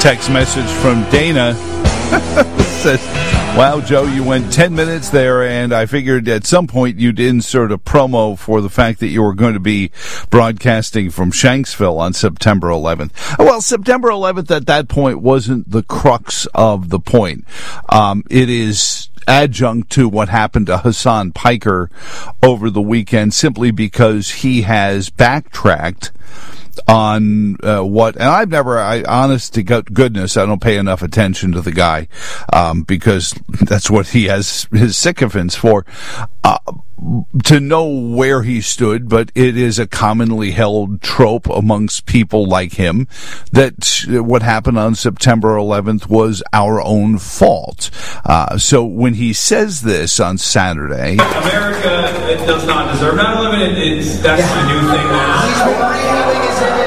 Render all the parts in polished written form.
text message from Dana. Says, wow, Joe, you went 10 minutes there, and I figured at some point you'd insert a promo for the fact that you were going to be broadcasting from Shanksville on September 11th. Well, September 11th at that point wasn't the crux of the point. It is adjunct to what happened to Hassan Piker over the weekend, simply because he has backtracked on what, and honest to goodness, I don't pay enough attention to the guy, because that's what he has his sycophants for, to know where he stood. But it is a commonly held trope amongst people like him that what happened on September 11th was our own fault. So when he says this on Saturday, America does not deserve 9/11. That's a new thing now.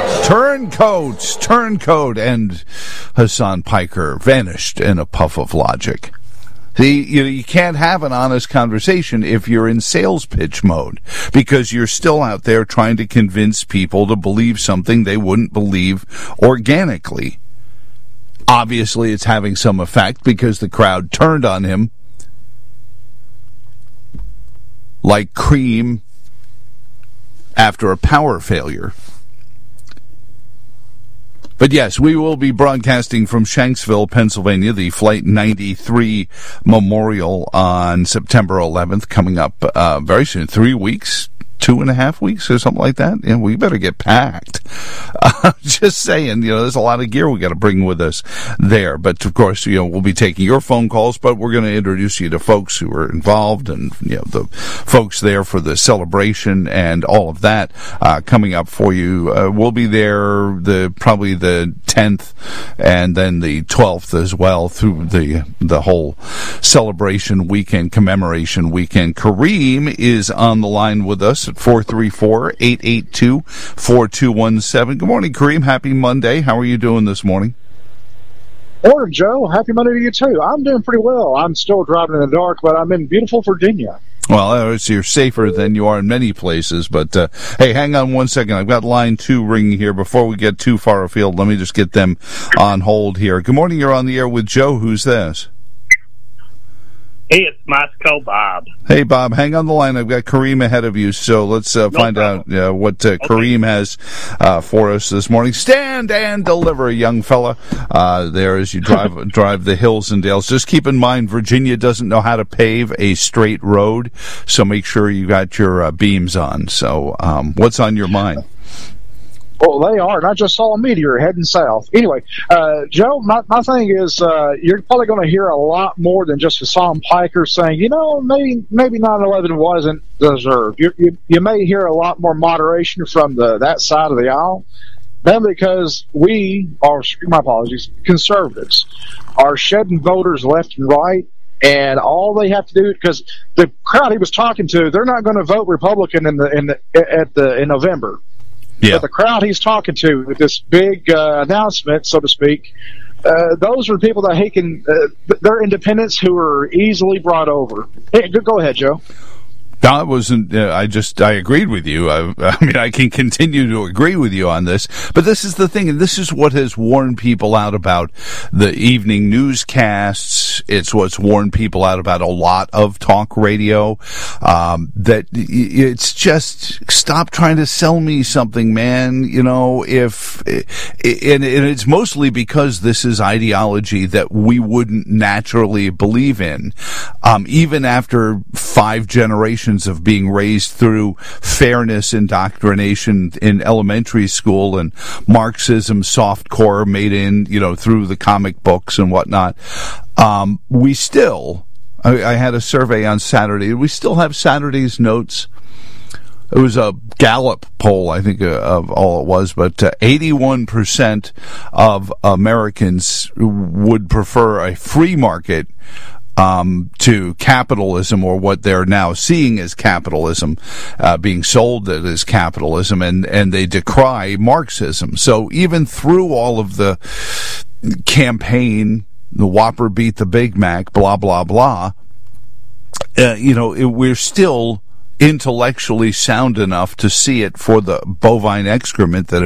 Turncoat, and Hassan Piker vanished in a puff of logic. See, you can't have an honest conversation if you're in sales pitch mode, because you're still out there trying to convince people to believe something they wouldn't believe organically. Obviously, it's having some effect because the crowd turned on him like cream after a power failure. But yes, we will be broadcasting from Shanksville, Pennsylvania, the Flight 93 Memorial on September 11th, coming up very soon. 3 weeks, 2.5 weeks, or something like that. Yeah, we better get packed. Just saying, there's a lot of gear we got to bring with us there. But of course, we'll be taking your phone calls, but we're going to introduce you to folks who are involved, and the folks there for the celebration and all of that coming up for you. We'll be there probably the 10th and then the 12th as well, through the whole celebration weekend, commemoration weekend. Kareem is on the line with us at 434-882-4217. Good morning, Kareem. Happy Monday. How are you doing this morning? Morning, Joe. Happy Monday to you, too. I'm doing pretty well. I'm still driving in the dark, but I'm in beautiful Virginia. Well, you're safer than you are in many places, but hey, hang on one second. I've got line 2 ringing here. Before we get too far afield, let me just get them on hold here. Good morning. You're on the air with Joe. Who's this? Hey, it's Moscow Bob. Hey, Bob, hang on the line. I've got Kareem ahead of you, so let's find out what Kareem has for us this morning. Stand and deliver, young fella. There as you drive the hills and dales. Just keep in mind, Virginia doesn't know how to pave a straight road, so make sure you got your beams on. So what's on your mind? Well, they are. And I just saw a meteor heading south. Anyway, Joe, my thing is you're probably going to hear a lot more than just Hassan Piker saying, maybe 9/11 wasn't deserved. You may hear a lot more moderation from that side of the aisle. Then because we are, my apologies, conservatives, are shedding voters left and right. And all they have to do, because the crowd he was talking to, they're not going to vote Republican in November. Yeah. But the crowd he's talking to with this big announcement, so to speak, those are people that he can, they're independents who are easily brought over. Hey, go ahead, Joe. No, it wasn't. I agreed with you. I mean, I can continue to agree with you on this, but this is the thing, and this is what has warned people out about the evening newscasts. It's what's warned people out about a lot of talk radio. That it's just, stop trying to sell me something, man. And it's mostly because this is ideology that we wouldn't naturally believe in, even after 5 generations of being raised through fairness indoctrination in elementary school and Marxism softcore made in, through the comic books and whatnot. We still, I had a survey on Saturday. We still have Saturday's notes. It was a Gallup poll, I think, of all it was, but 81% of Americans would prefer a free market to capitalism, or what they're now seeing as capitalism, being sold as capitalism, and they decry Marxism. So even through all of the campaign, the Whopper beat the Big Mac, blah, blah, blah, we're still intellectually sound enough to see it for the bovine excrement that